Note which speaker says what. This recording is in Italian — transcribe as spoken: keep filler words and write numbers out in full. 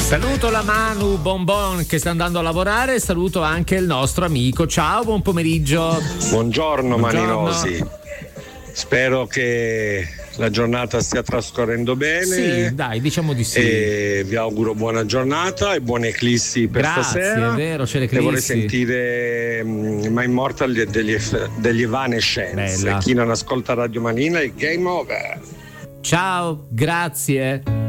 Speaker 1: Saluto la Manu Bonbon che sta andando a lavorare, saluto anche il nostro amico. Ciao, buon pomeriggio.
Speaker 2: Buongiorno,
Speaker 1: Buongiorno.
Speaker 2: Maninosi. Spero che la giornata stia trascorrendo bene.
Speaker 1: Sì, dai, diciamo di sì.
Speaker 2: E vi auguro buona giornata e buone eclissi per
Speaker 1: Grazie,
Speaker 2: stasera.
Speaker 1: è vero, c'è l'eclissi.
Speaker 2: E vorrei sentire um, My Immortal degli, degli Evanescence.
Speaker 1: Bella.
Speaker 2: Chi non ascolta Radio Manina è game over.
Speaker 1: Ciao, grazie.